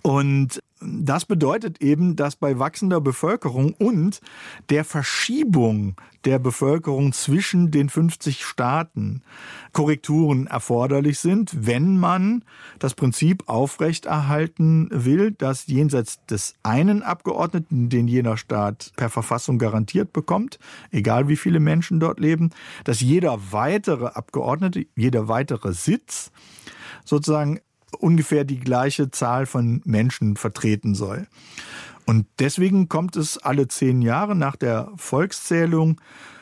Und das bedeutet eben, dass bei wachsender Bevölkerung und der Verschiebung der Bevölkerung zwischen den 50 Staaten Korrekturen erforderlich sind, wenn man das Prinzip aufrechterhalten will, dass jenseits des einen Abgeordneten, den jener Staat per Verfassung garantiert bekommt, egal wie viele Menschen dort leben, dass jeder weitere Abgeordnete, jeder weitere Sitz sozusagen ungefähr die gleiche Zahl von Menschen vertreten soll. Und deswegen kommt es alle 10 Jahre nach der Volkszählung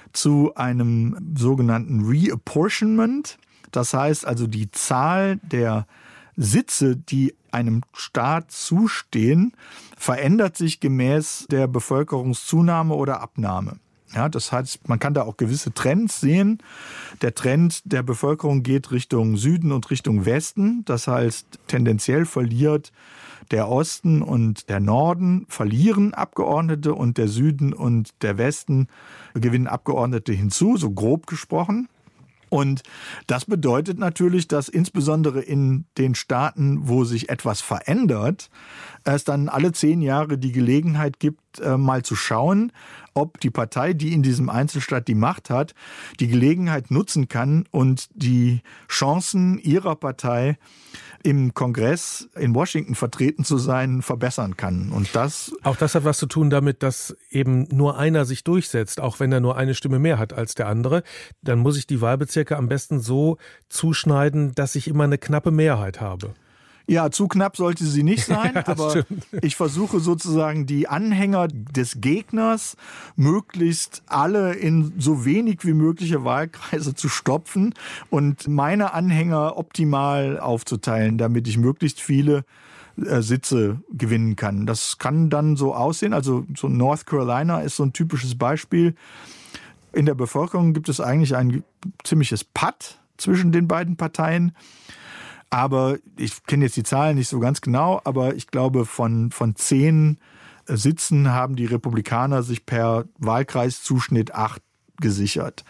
zu einem sogenannten Reapportionment. Das heißt also, die Zahl der Sitze, die einem Staat zustehen, verändert sich gemäß der Bevölkerungszunahme oder Abnahme. Ja, das heißt, man kann da auch gewisse Trends sehen. Der Trend der Bevölkerung geht Richtung Süden und Richtung Westen. Das heißt, tendenziell verliert der Osten und der Norden verlieren Abgeordnete und der Süden und der Westen gewinnen Abgeordnete hinzu, so grob gesprochen. Und das bedeutet natürlich, dass insbesondere in den Staaten, wo sich etwas verändert, es dann alle 10 Jahre die Gelegenheit gibt, mal zu schauen, ob die Partei, die in diesem Einzelstaat die Macht hat, die Gelegenheit nutzen kann und die Chancen ihrer Partei im Kongress in Washington vertreten zu sein, verbessern kann. Und auch das hat was zu tun damit, dass eben nur einer sich durchsetzt, auch wenn er nur eine Stimme mehr hat als der andere. Dann muss ich die Wahlbezirke am besten so zuschneiden, dass ich immer eine knappe Mehrheit habe. Ja, zu knapp sollte sie nicht sein, ja, aber stimmt. Ich versuche sozusagen die Anhänger des Gegners möglichst alle in so wenig wie mögliche Wahlkreise zu stopfen und meine Anhänger optimal aufzuteilen, damit ich möglichst viele Sitze gewinnen kann. Das kann dann so aussehen, also so North Carolina ist so ein typisches Beispiel. In der Bevölkerung gibt es eigentlich ein ziemliches Patt zwischen den beiden Parteien. Aber ich kenne jetzt die Zahlen nicht so ganz genau, aber ich glaube, von 10 Sitzen haben die Republikaner sich per Wahlkreiszuschnitt 8 gesichert.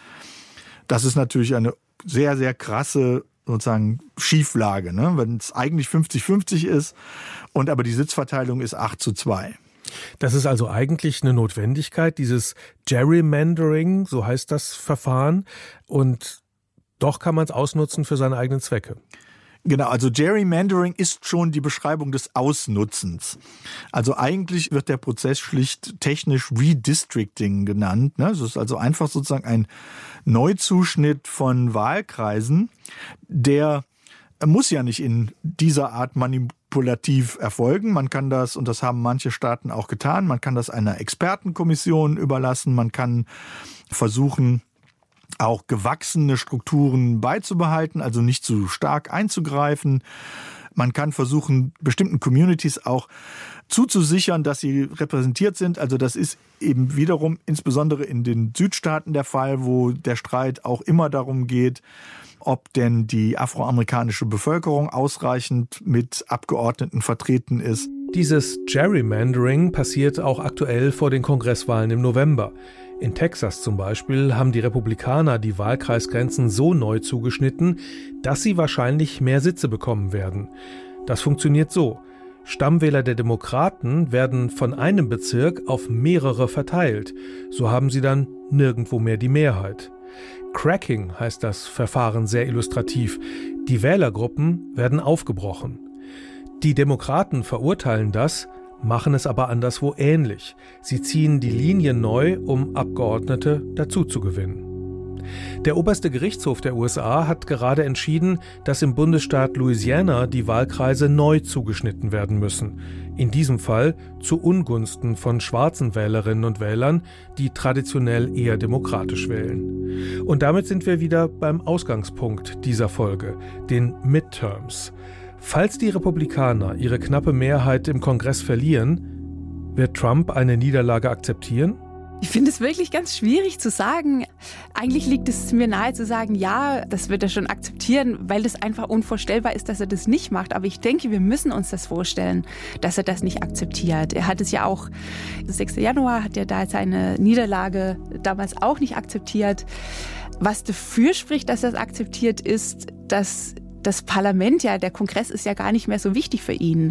Das ist natürlich eine sehr, sehr krasse sozusagen Schieflage, ne? Wenn es eigentlich 50-50 ist und aber die Sitzverteilung ist 8:2. Das ist also eigentlich eine Notwendigkeit, dieses Gerrymandering, so heißt das Verfahren. Und doch kann man es ausnutzen für seine eigenen Zwecke. Genau, also Gerrymandering ist schon die Beschreibung des Ausnutzens. Also eigentlich wird der Prozess schlicht technisch Redistricting genannt. Es ist also einfach sozusagen ein Neuzuschnitt von Wahlkreisen, der muss ja nicht in dieser Art manipulativ erfolgen. Man kann das, und das haben manche Staaten auch getan, man kann das einer Expertenkommission überlassen, man kann versuchen, auch gewachsene Strukturen beizubehalten, also nicht zu stark einzugreifen. Man kann versuchen, bestimmten Communities auch zuzusichern, dass sie repräsentiert sind. Also das ist eben wiederum insbesondere in den Südstaaten der Fall, wo der Streit auch immer darum geht, ob denn die afroamerikanische Bevölkerung ausreichend mit Abgeordneten vertreten ist. Dieses Gerrymandering passiert auch aktuell vor den Kongresswahlen im November. In Texas zum Beispiel haben die Republikaner die Wahlkreisgrenzen so neu zugeschnitten, dass sie wahrscheinlich mehr Sitze bekommen werden. Das funktioniert so. Stammwähler der Demokraten werden von einem Bezirk auf mehrere verteilt. So haben sie dann nirgendwo mehr die Mehrheit. Cracking heißt das Verfahren sehr illustrativ. Die Wählergruppen werden aufgebrochen. Die Demokraten verurteilen das, machen es aber anderswo ähnlich. Sie ziehen die Linien neu, um Abgeordnete dazuzugewinnen. Der oberste Gerichtshof der USA hat gerade entschieden, dass im Bundesstaat Louisiana die Wahlkreise neu zugeschnitten werden müssen. In diesem Fall zu Ungunsten von schwarzen Wählerinnen und Wählern, die traditionell eher demokratisch wählen. Und damit sind wir wieder beim Ausgangspunkt dieser Folge, den Midterms. Falls die Republikaner ihre knappe Mehrheit im Kongress verlieren, wird Trump eine Niederlage akzeptieren? Ich finde es wirklich ganz schwierig zu sagen. Eigentlich liegt es mir nahe zu sagen, ja, das wird er schon akzeptieren, weil das einfach unvorstellbar ist, dass er das nicht macht. Aber ich denke, wir müssen uns das vorstellen, dass er das nicht akzeptiert. Er hat es ja auch, 6. Januar hat er da seine Niederlage damals auch nicht akzeptiert. Was dafür spricht, dass er es akzeptiert, ist, dass das Parlament, ja, der Kongress ist ja gar nicht mehr so wichtig für ihn.